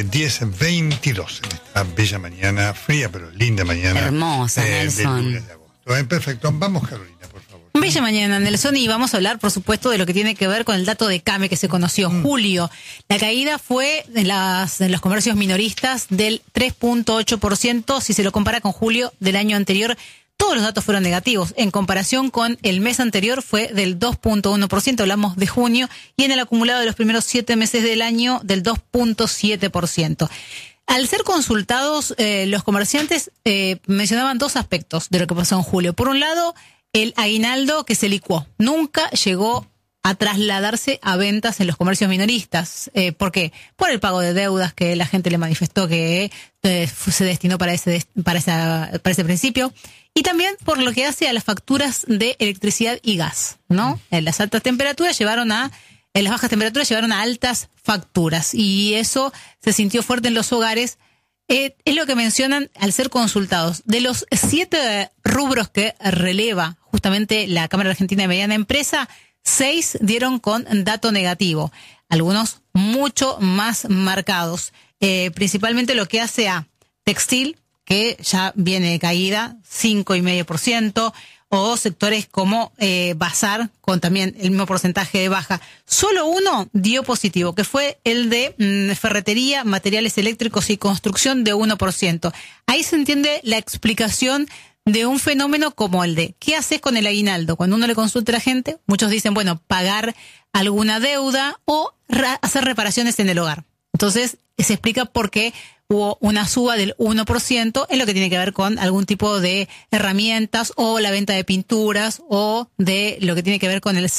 10:22 en esta bella mañana, fría pero linda mañana. Hermosa, del Nelson. lunes de agosto. Perfecto, vamos Carolina, por favor. Bella mañana, Nelson, y vamos a hablar, por supuesto, de lo que tiene que ver con el dato de CAME que se conoció, julio. La caída fue en los comercios minoristas del 3.8%, si se lo compara con julio del año anterior. Todos los datos fueron negativos. En comparación con el mes anterior fue del 2.1%, hablamos de junio, y en el acumulado de los primeros 7 meses del año del 2.7%. Al ser consultados, los comerciantes mencionaban dos aspectos de lo que pasó en julio. Por un lado, el aguinaldo que se licuó. Nunca llegó a trasladarse a ventas en los comercios minoristas. ¿Por qué? Por el pago de deudas que la gente le manifestó que se destinó para ese principio. Y también por lo que hace a las facturas de electricidad y gas, ¿no? Las bajas temperaturas llevaron a altas facturas. Y eso se sintió fuerte en los hogares. Es lo que mencionan al ser consultados. De los 7 rubros que releva justamente la Cámara Argentina de Mediana Empresa, 6 dieron con dato negativo, algunos mucho más marcados, principalmente lo que hace a textil, que ya viene de caída, 5,5%, o sectores como bazar, con también el mismo porcentaje de baja. Solo uno dio positivo, que fue el de ferretería, materiales eléctricos y construcción, de 1%. Ahí se entiende la explicación de un fenómeno como el de ¿qué haces con el aguinaldo? Cuando uno le consulta a la gente, muchos dicen, bueno, pagar alguna deuda o hacer reparaciones en el hogar. Entonces, se explica por qué hubo una suba del 1% en lo que tiene que ver con algún tipo de herramientas o la venta de pinturas o de lo que tiene que ver con el